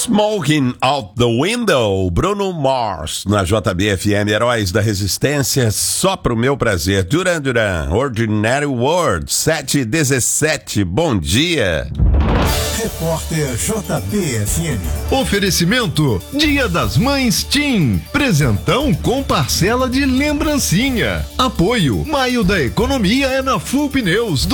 Smoking Out the Window, Bruno Mars, na JBFM, Heróis da Resistência, só pro meu prazer. Duran Duran, Ordinary World, 7h17, bom dia. Repórter JBFM. Oferecimento, Dia das Mães TIM. Presentão com parcela de lembrancinha. Apoio, Maio da Economia é na Full Pneus,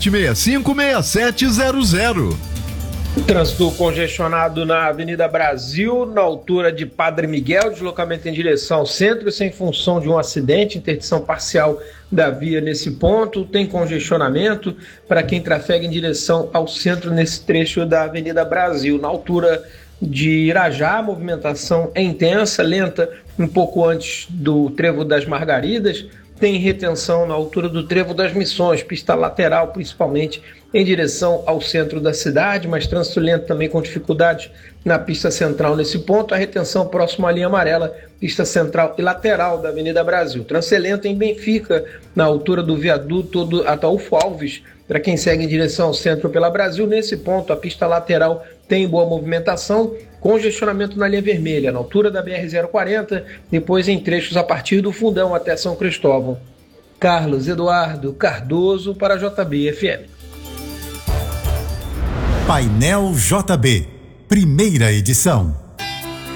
2765-6700. Trânsito congestionado na Avenida Brasil, na altura de Padre Miguel, deslocamento em direção ao centro, sem função de um acidente, interdição parcial da via nesse ponto. Tem congestionamento para quem trafega em direção ao centro nesse trecho da Avenida Brasil. Na altura de Irajá, a movimentação é intensa, lenta um pouco antes do Trevo das Margaridas. Tem retenção na altura do Trevo das Missões, pista lateral principalmente em direção ao centro da cidade, mas trânsito lento também com dificuldade na pista central nesse ponto. A retenção próximo à linha amarela, pista central e lateral da Avenida Brasil. Trânsito lento em Benfica, na altura do viaduto do Ataúfo Alves, para quem segue em direção ao centro pela Brasil. Nesse ponto, a pista lateral tem boa movimentação, congestionamento na linha vermelha, na altura da BR-040, depois em trechos a partir do Fundão até São Cristóvão. Carlos Eduardo Cardoso para a JBFM. Painel JB, primeira edição.